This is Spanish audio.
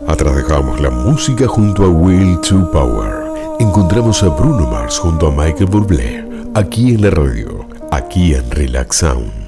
Atrás dejamos la música junto a Will to Power. Encontramos a Bruno Mars junto a Michael Bublé. Aquí en la radio, aquí en Relax Sound.